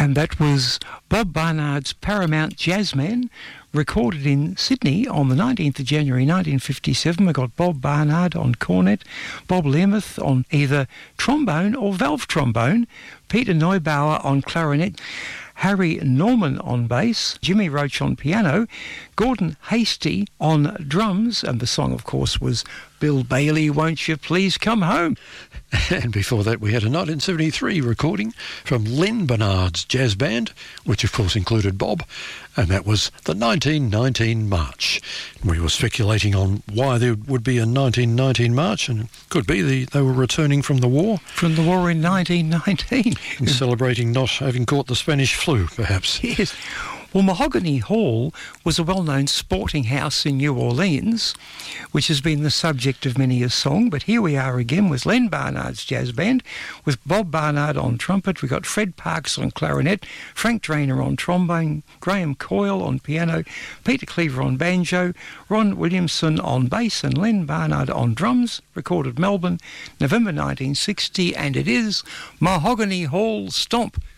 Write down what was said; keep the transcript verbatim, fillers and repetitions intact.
And that was Bob Barnard's Paramount Jazzman, recorded in Sydney on the nineteenth of January nineteen fifty-seven. We got Bob Barnard on cornet, Bob Learmouth on either trombone or valve trombone, Peter Neubauer on clarinet, Harry Norman on bass, Jimmy Roach on piano, Gordon Hasty on drums, and the song, of course, was Bill Bailey, Won't You Please Come Home? And before that, we had a nineteen seventy-three recording from Len Barnard's jazz band, which of course included Bob, and that was the nineteen nineteen March. We were speculating on why there would be a nineteen nineteen March, and it could be the, they were returning from the war. From the war in nineteen nineteen. And celebrating not having caught the Spanish flu, perhaps. Yes. Well, Mahogany Hall was a well-known sporting house in New Orleans, which has been the subject of many a song. But here we are again with Len Barnard's jazz band, with Bob Barnard on trumpet. We've got Fred Parks on clarinet, Frank Drainer on trombone, Graham Coyle on piano, Peter Cleaver on banjo, Ron Williamson on bass, and Len Barnard on drums, recorded Melbourne, November nineteen sixty, and it is Mahogany Hall Stomp.